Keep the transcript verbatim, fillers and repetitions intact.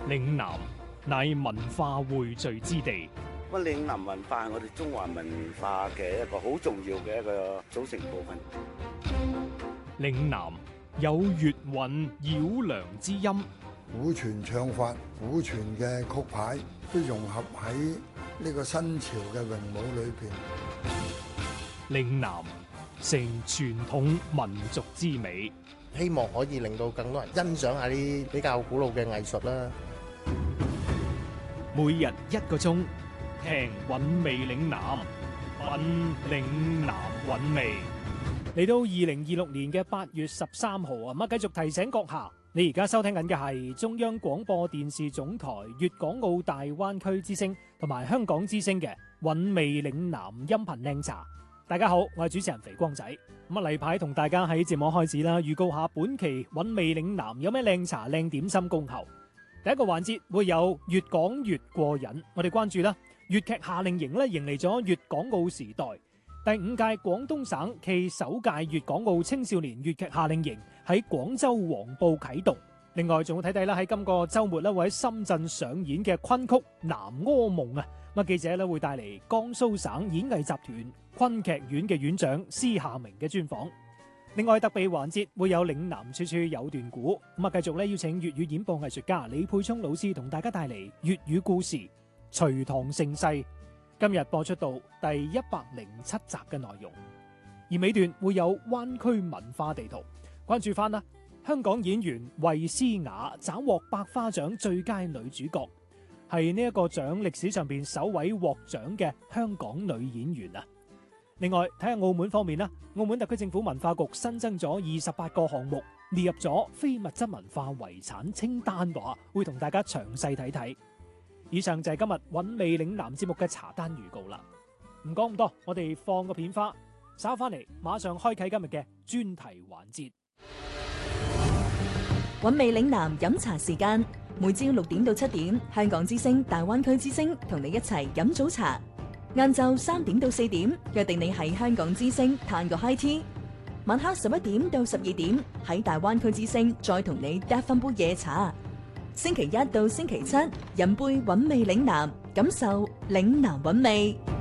嶺南乃文化匯聚之地。 咁嶺南文化係我哋中華文化嘅一個好重要嘅一個組成部分。 嶺南有粵韻繞梁之音， 古傳唱法、古傳嘅曲牌都融合喺呢個新潮嘅詠舞裏邊。 嶺南成傳統民族之美， 希望可以令到更多人欣賞下啲比較古老嘅藝術啦。 每日一個鐘，聽韻味嶺南，品嶺南韻味。嚟到二零二六年嘅八月十三號啊，咁繼續提醒閣下，你而家收聽緊嘅係中央廣播電視總台粵港澳大灣區之聲同埋香港之聲嘅韻味嶺南音頻靚茶。大家好，我係主持人肥光仔。咁啊，例牌同大家喺節目開始啦，預告下本期韻味嶺南有咩靚茶靚點心恭候。第一個環節會有越講越過癮，我哋關注啦，粵劇夏令營咧迎嚟咗粵港澳時代。第五屆廣東省暨首屆粵港澳青少年粵劇夏令營喺廣州黃埔啟動。另外仲會睇睇啦，喺今個周末咧會喺深圳上演嘅昆曲《南柯夢》啊，咁記者咧會帶嚟江蘇省演藝集團昆劇院嘅院長施夏明嘅專訪。另外特備環節會有嶺南處處有段古，咁啊繼續咧邀請粵語演播藝術家李沛聰老師同大家帶嚟粵語故事《隋唐盛世》。今日播出到第一百零七集嘅內容，而尾段會有灣區文化地圖，關注翻啦。香港演員衛詩雅斬獲百花獎最佳女主角，係呢一個獎歷史上邊首位獲獎嘅香港女演員啊！另外睇下澳門方面啦，澳門特區政府文化局新增咗二十八個項目，列入咗非物質文化遺產清單喎，會同大家詳細睇睇。以上就係今日韻味嶺南節目嘅茶單預告啦。唔講咁多，我哋放個片花，稍翻嚟馬上開啟今日嘅專題環節。 韻味嶺南飲茶時間，每朝六點到七點，香港之聲、大灣區之聲同你一齊飲早茶。晏晝三點到四點，約定你喺香港之聲嘆個 high tea。晚黑十一點到十二點，喺大灣區之聲再同你嗒翻杯夜茶。星期一到星期七，飲杯韻味嶺南，感受嶺南韻味。